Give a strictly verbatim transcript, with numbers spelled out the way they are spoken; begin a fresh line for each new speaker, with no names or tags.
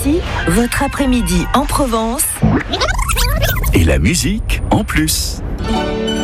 ici, votre après-midi en Provence.
Et la musique en plus.